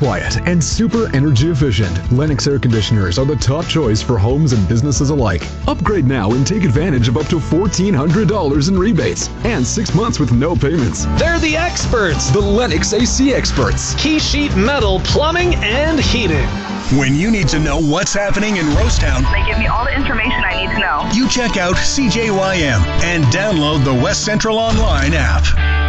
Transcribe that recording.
quiet, and super energy efficient. Lennox air conditioners are the top choice for homes and businesses alike. Upgrade now and take advantage of up to $1,400 in rebates and 6 months with no payments. They're the experts. The Lennox AC experts. Key sheet metal, plumbing, and heating. When you need to know what's happening in Rosetown, they give me all the information I need to know. You check out CJYM and download the West Central Online app.